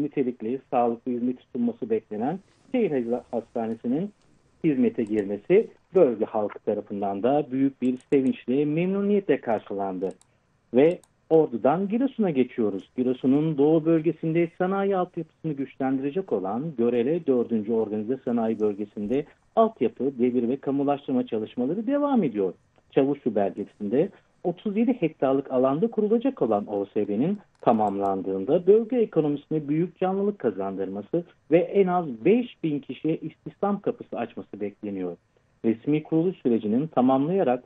nitelikli, sağlıklı hizmet sunması beklenen şehir hastanesinin hizmete girmesi bölge halkı tarafından da büyük bir sevinçle, memnuniyetle karşılandı. Ve Ordu'dan Giresun'a geçiyoruz. Giresun'un doğu bölgesinde sanayi altyapısını güçlendirecek olan Görele 4. Organize Sanayi Bölgesi'nde altyapı, devir ve kamulaştırma çalışmaları devam ediyor. Çavuşlu beldesinde 37 hektarlık alanda kurulacak olan OSB'nin tamamlandığında bölge ekonomisine büyük canlılık kazandırması ve en az 5.000 kişiye istihdam kapısı açması bekleniyor. Resmi kuruluş sürecinin tamamlayarak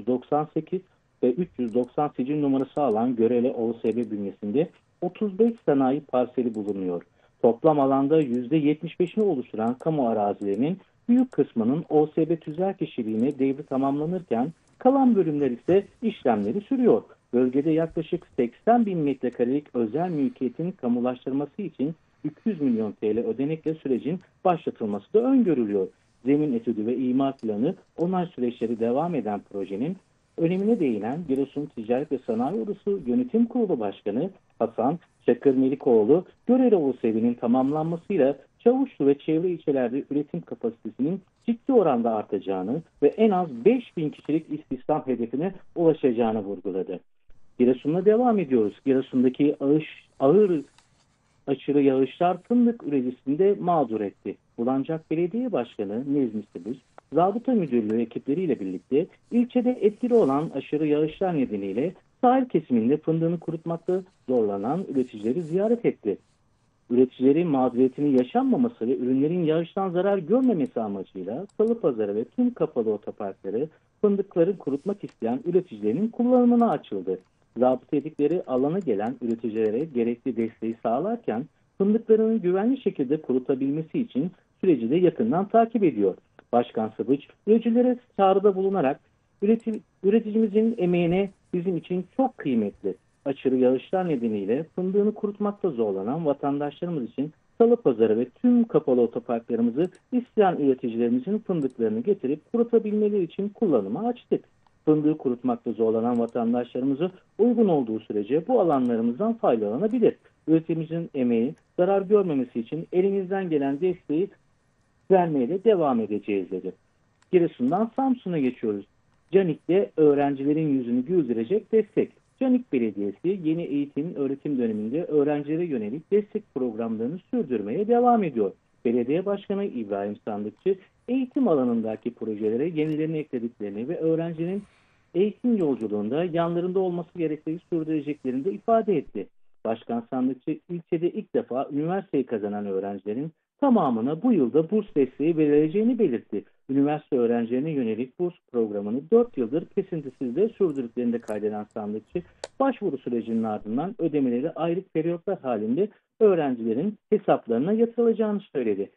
398 ve 398 numarası alan Görele OSB bünyesinde 35 sanayi parseli bulunuyor. Toplam alanda %75'ini oluşturan kamu arazilerinin büyük kısmının OSB tüzel kişiliğine devri tamamlanırken kalan bölümler ise işlemleri sürüyor. Bölgede yaklaşık 80 bin metrekarelik özel mülkiyetin kamulaştırması için 200 milyon TL ödenekle sürecin başlatılması da öngörülüyor. Zemin etüdü ve imar planı onay süreçleri devam eden projenin önemine değinen Giresun Ticaret ve Sanayi Odası Yönetim Kurulu Başkanı Hasan Çakır Melikoğlu, Görele OSB'nin tamamlanmasıyla Çavuşlu ve çevre ilçelerde üretim kapasitesinin ciddi oranda artacağını ve en az 5.000 kişilik istihdam hedefine ulaşacağını vurguladı. Giresun'la devam ediyoruz. Giresun'daki ağır aşırı yağışlar fındık üreticisini de mağdur etti. Bulancak Belediye Başkanı Nezmi Sıbız, Zabıta Müdürlüğü ekipleriyle birlikte ilçede etkili olan aşırı yağışlar nedeniyle sahil kesiminde fındığını kurutmakta zorlanan üreticileri ziyaret etti. Üreticilerin mağduriyetinin yaşanmaması ve ürünlerin yağıştan zarar görmemesi amacıyla Salıpazarı ve tüm kapalı otoparkları fındıkları kurutmak isteyen üreticilerin kullanımına açıldı. Zabıta edikleri alana gelen üreticilere gerekli desteği sağlarken fındıklarının güvenli şekilde kurutabilmesi için süreci de yakından takip ediyor. Başkan Sıbıç, üreticilere çağrıda bulunarak üreticimizin emeğine bizim için çok kıymetli. Aşırı yağışlar nedeniyle fındığını kurutmakta zorlanan vatandaşlarımız için Salıpazarı ve tüm kapalı otoparklarımızı isteyen üreticilerimizin fındıklarını getirip kurutabilmeleri için kullanıma açtık. Fındığı kurutmakta zorlanan vatandaşlarımızı uygun olduğu sürece bu alanlarımızdan faydalanabilir. Üreticimizin emeği zarar görmemesi için elimizden gelen desteği vermeye de devam edeceğiz dedi. Giresun'dan Samsun'a geçiyoruz. Canik'te öğrencilerin yüzünü güldürecek destek. Canik Belediyesi yeni eğitim öğretim döneminde öğrencilere yönelik destek programlarını sürdürmeye devam ediyor. Belediye Başkanı İbrahim Sandıkçı eğitim alanındaki projelere yenilerini eklediklerini ve öğrencinin eğitim yolculuğunda yanlarında olması gerektiğini sürdüreceklerini de ifade etti. Başkan Sandıkçı ilçede ilk defa üniversiteyi kazanan öğrencilerin tamamına bu yılda burs desteği verileceğini belirtti. Üniversite öğrencilerine yönelik burs programını 4 yıldır kesintisiz de sürdürdüklerini de kaydeden Sandıkçı, başvuru sürecinin ardından ödemeleri ayrık periyotlar halinde öğrencilerin hesaplarına yatırılacağını söyledi.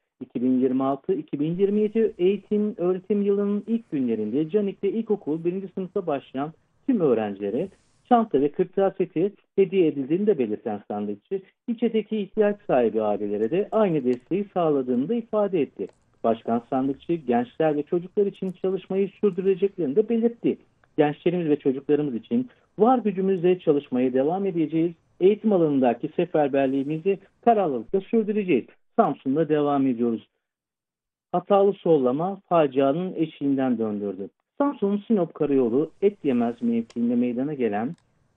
2026-2027 eğitim öğretim yılının ilk günlerinde Canik'te ilkokul 1. sınıfta başlayan tüm öğrencilere çanta ve kırtasiye seti hediye edildiğini de belirten Sandıkçı, ilçedeki ihtiyaç sahibi ailelere de aynı desteği sağladığını da ifade etti. Başkan Sandıkçı, gençler ve çocuklar için çalışmayı sürdüreceklerini de belirtti. Gençlerimiz ve çocuklarımız için var gücümüzle çalışmaya devam edeceğiz. Eğitim alanındaki seferberliğimizi kararlılıkla sürdüreceğiz. Samsun'da devam ediyoruz. Hatalı sollama facianın eşiğinden döndürdü. Samsun'un Sinop Karayolu Etyemez mevkiinde meydana gelen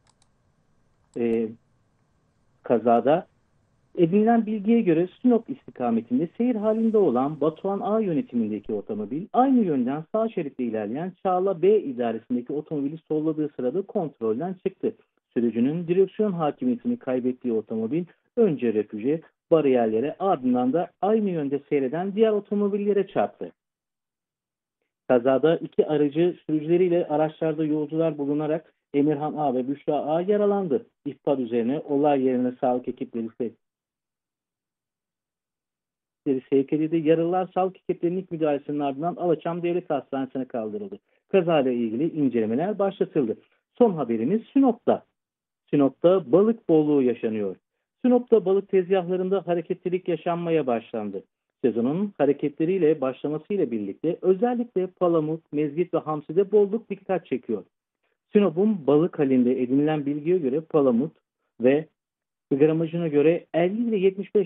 kazada edinilen bilgiye göre Sinop istikametinde seyir halinde olan Batuhan A yönetimindeki otomobil aynı yönden sağ şeritte ilerleyen Çağla B idaresindeki otomobili solladığı sırada kontrolden çıktı. Sürücünün direksiyon hakimiyetini kaybettiği otomobil önce refüje, bariyerlere ardından da aynı yönde seyreden diğer otomobillere çarptı. Kazada iki aracı sürücüleriyle araçlarda yolcular bulunarak Emirhan A ve Büşra A yaralandı. İhbar üzerine olay yerine sağlık ekipleri sevk edildi. Yaralılar sağlık ekiplerinin ilk müdahalesinin ardından Alaçam Devlet Hastanesi'ne kaldırıldı. Kazayla ilgili incelemeler başlatıldı. Son haberimiz Sinop'ta. Sinop'ta balık bolluğu yaşanıyor. Sinop'ta balık tezgahlarında hareketlilik yaşanmaya başlandı. Sezonun hareketleriyle başlamasıyla birlikte özellikle palamut, mezgit ve hamside bolluk dikkat çekiyor. Sinop'un balık halinde edinilen bilgiye göre palamut ve gramajına göre 50 ile 75